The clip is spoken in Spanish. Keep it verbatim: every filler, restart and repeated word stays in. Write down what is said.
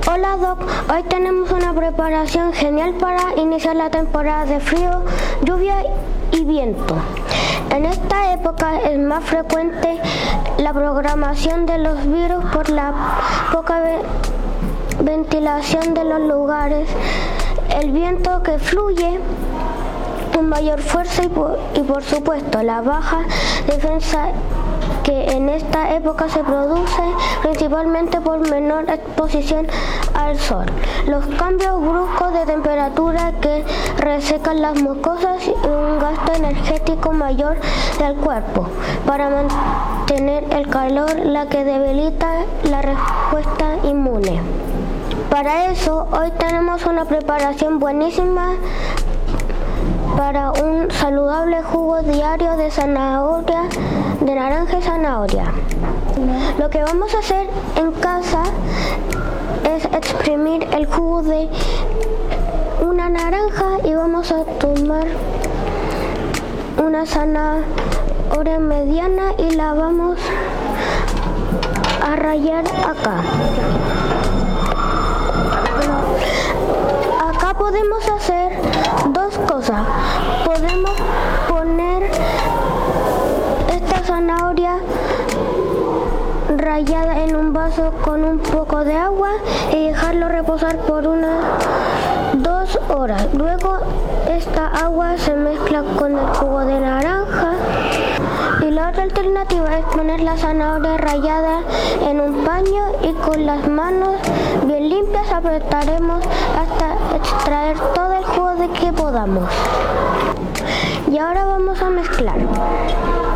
Hola Doc, hoy tenemos una preparación genial para iniciar la temporada de frío, lluvia y viento. En esta época es más frecuente la propagación de los virus por la poca ve- ventilación de los lugares, el viento que fluye con mayor fuerza y por, y por supuesto la baja defensa que en esta época se produce principalmente por menor exposición al sol. Los cambios bruscos de temperatura que resecan las mucosas y un gasto energético mayor del cuerpo para mantener el calor, la que debilita la respuesta inmune. Para eso, hoy tenemos una preparación buenísima para un saludable jugo diario de zanahoria, de naranja y zanahoria. Lo que vamos a hacer en casa es exprimir el jugo de una naranja y vamos a tomar una zanahoria mediana y la vamos a rallar acá. Acá podemos hacer dos cosas. Podemos poner esta zanahoria rallada en un vaso con un poco de agua y dejarlo reposar por unas dos horas. Luego esta agua se mezcla con el jugo de naranja. Y la otra alternativa es poner la zanahoria rallada en un paño y con las manos bien limpias apretaremos hasta extraer todo el jugo de que podamos. Y ahora vamos a mezclar.